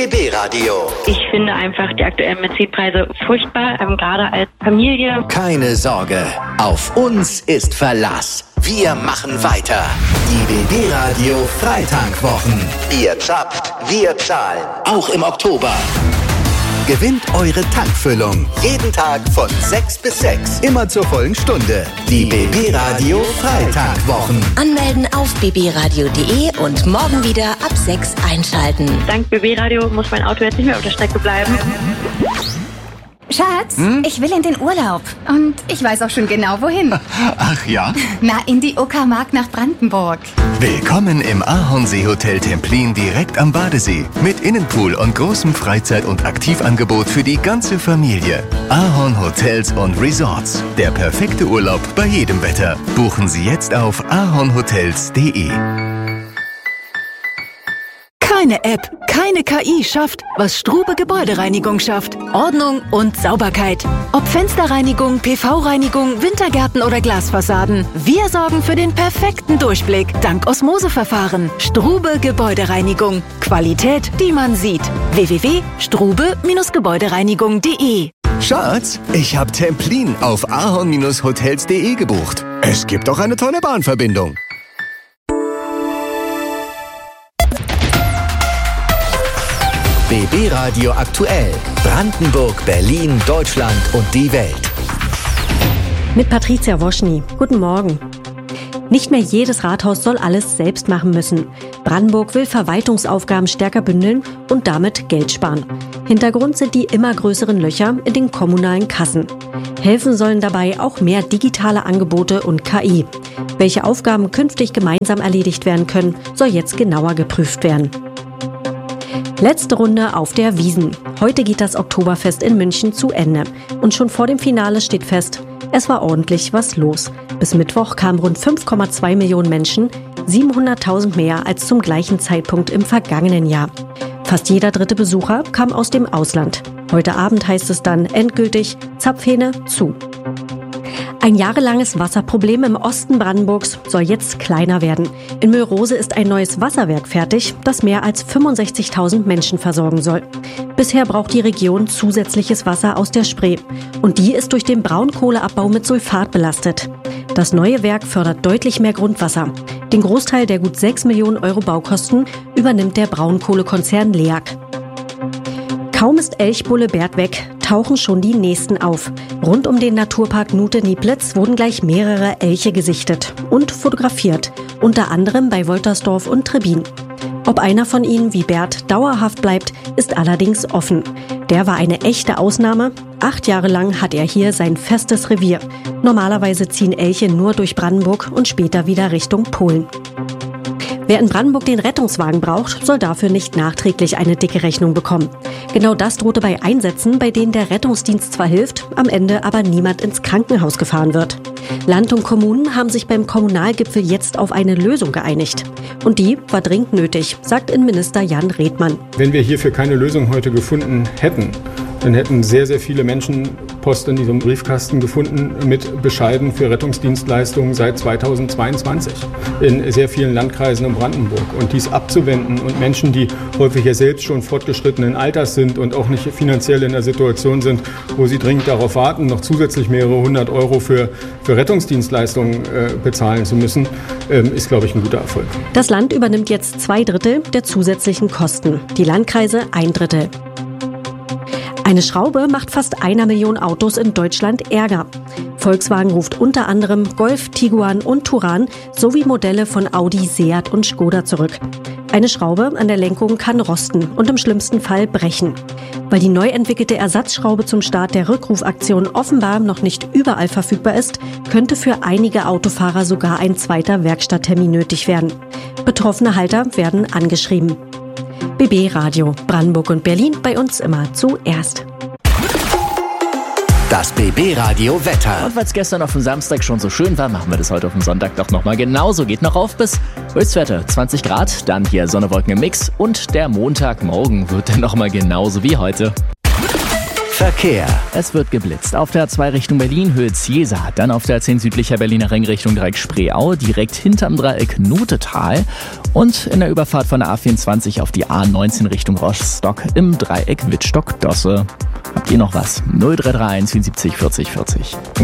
BB Radio. Ich finde einfach die aktuellen Benzinpreise furchtbar, gerade als Familie. Keine Sorge, auf uns ist Verlass. Wir machen weiter. Die BB Radio Freitankwwochen. Ihr zapft, wir zahlen. Auch im Oktober. Gewinnt eure Tankfüllung. Jeden Tag von 6 bis 6. Immer zur vollen Stunde. Die BB Radio Freitankwwochen. Anmelden auf bbradio.de und morgen wieder ab 6 einschalten. Dank BB Radio muss mein Auto jetzt nicht mehr auf der Strecke bleiben. Schatz, ich will in den Urlaub. Und ich weiß auch schon genau, wohin. Ach ja? Na, in die Uckermark nach Brandenburg. Willkommen im Ahornsee-Hotel Templin direkt am Badesee. Mit Innenpool und großem Freizeit- und Aktivangebot für die ganze Familie. Ahorn Hotels und Resorts. Der perfekte Urlaub bei jedem Wetter. Buchen Sie jetzt auf ahornhotels.de. Keine App, keine KI schafft, was Strube Gebäudereinigung schafft. Ordnung und Sauberkeit. Ob Fensterreinigung, PV-Reinigung, Wintergärten oder Glasfassaden. Wir sorgen für den perfekten Durchblick dank Osmoseverfahren. Strube Gebäudereinigung. Qualität, die man sieht. www.strube-gebäudereinigung.de. Schatz, ich hab Templin auf ahorn-hotels.de gebucht. Es gibt auch eine tolle Bahnverbindung. BB Radio aktuell. Brandenburg, Berlin, Deutschland und die Welt. Mit Patricia Woschny. Guten Morgen. Nicht mehr jedes Rathaus soll alles selbst machen müssen. Brandenburg will Verwaltungsaufgaben stärker bündeln und damit Geld sparen. Hintergrund sind die immer größeren Löcher in den kommunalen Kassen. Helfen sollen dabei auch mehr digitale Angebote und KI. Welche Aufgaben künftig gemeinsam erledigt werden können, soll jetzt genauer geprüft werden. Letzte Runde auf der Wiesn. Heute geht das Oktoberfest in München zu Ende. Und schon vor dem Finale steht fest, es war ordentlich was los. Bis Mittwoch kamen rund 5,2 Millionen Menschen, 700.000 mehr als zum gleichen Zeitpunkt im vergangenen Jahr. Fast jeder dritte Besucher kam aus dem Ausland. Heute Abend heißt es dann endgültig Zapfhähne zu. Ein jahrelanges Wasserproblem im Osten Brandenburgs soll jetzt kleiner werden. In Mülrose ist ein neues Wasserwerk fertig, das mehr als 65.000 Menschen versorgen soll. Bisher braucht die Region zusätzliches Wasser aus der Spree. Und die ist durch den Braunkohleabbau mit Sulfat belastet. Das neue Werk fördert deutlich mehr Grundwasser. Den Großteil der gut 6 Millionen Euro Baukosten übernimmt der Braunkohlekonzern LEAG. Kaum ist Elchbulle Bert weg, tauchen schon die nächsten auf. Rund um den Naturpark Nute-Nieplitz wurden gleich mehrere Elche gesichtet und fotografiert, unter anderem bei Woltersdorf und Trebin. Ob einer von ihnen wie Bert dauerhaft bleibt, ist allerdings offen. Der war eine echte Ausnahme. 8 Jahre lang hat er hier sein festes Revier. Normalerweise ziehen Elche nur durch Brandenburg und später wieder Richtung Polen. Wer in Brandenburg den Rettungswagen braucht, soll dafür nicht nachträglich eine dicke Rechnung bekommen. Genau das drohte bei Einsätzen, bei denen der Rettungsdienst zwar hilft, am Ende aber niemand ins Krankenhaus gefahren wird. Land und Kommunen haben sich beim Kommunalgipfel jetzt auf eine Lösung geeinigt. Und die war dringend nötig, sagt Innenminister Jan Redmann. Wenn wir hierfür keine Lösung heute gefunden hätten, dann hätten sehr, sehr viele Menschen Post in diesem Briefkasten gefunden mit Bescheiden für Rettungsdienstleistungen seit 2022 in sehr vielen Landkreisen in Brandenburg. Und dies abzuwenden und Menschen, die häufig ja selbst schon fortgeschrittenen Alters sind und auch nicht finanziell in der Situation sind, wo sie dringend darauf warten, noch zusätzlich mehrere 100 Euro für Rettungsdienstleistungen bezahlen zu müssen, ist, glaube ich, ein guter Erfolg. Das Land übernimmt jetzt 2/3 der zusätzlichen Kosten, die Landkreise 1/3. Eine Schraube macht fast 1 Million Autos in Deutschland Ärger. Volkswagen ruft unter anderem Golf, Tiguan und Touran sowie Modelle von Audi, Seat und Skoda zurück. Eine Schraube an der Lenkung kann rosten und im schlimmsten Fall brechen. Weil die neu entwickelte Ersatzschraube zum Start der Rückrufaktion offenbar noch nicht überall verfügbar ist, könnte für einige Autofahrer sogar ein zweiter Werkstatttermin nötig werden. Betroffene Halter werden angeschrieben. BB Radio, Brandenburg und Berlin, bei uns immer zuerst. Das BB Radio Wetter. Und weil es gestern auf dem Samstag schon so schön war, machen wir das heute auf dem Sonntag doch nochmal genauso. Geht noch auf bis Höchstwerte 20 Grad, dann hier Sonne, Wolken im Mix und der Montagmorgen wird dann nochmal genauso wie heute. Verkehr. Es wird geblitzt. Auf der A2 Richtung Berlin, Höhe Ziesa. Dann auf der A10 südlicher Berliner Ring Richtung Dreieck Spreeau, direkt hinterm Dreieck Notetal. Und in der Überfahrt von der A24 auf die A19 Richtung Rostock im Dreieck Wittstock-Dosse. Habt ihr noch was? 0331 74 40 40.